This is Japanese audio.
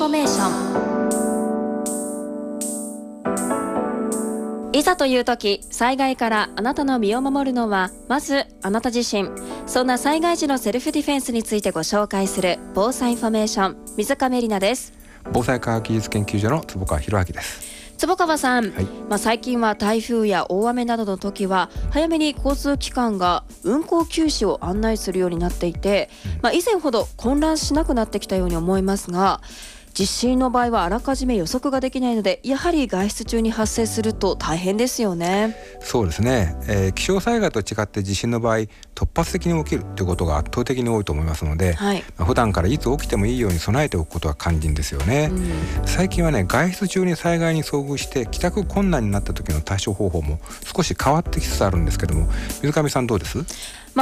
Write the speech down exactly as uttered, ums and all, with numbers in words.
フォメーション。いざという時、災害からあなたの身を守るのはまずあなた自身。そんな災害時のセルフディフェンスについてご紹介する防災インフォメーション、水上里奈です。 防災科学技術研究所の坪川博明です。 坪川さん、 はい、 まあ、最近は台風や大雨などの時は早めに交通機関が運行休止を案内するようになっていて、まあ、以前ほど混乱しなくなってきたように思いますが、地震の場合はあらかじめ予測ができないので、やはり外出中に発生すると大変ですよね。 そうですね、えー、気象災害と違って地震の場合突発的に起きるということが圧倒的に多いと思いますので、 はい、 まあ、普段からいつ起きてもいいように備えておくことは肝心ですよね、うん、最近はね、外出中に災害に遭遇して帰宅困難になった時の対処方法も少し変わってきつつあるんですけども、水上さんどうです？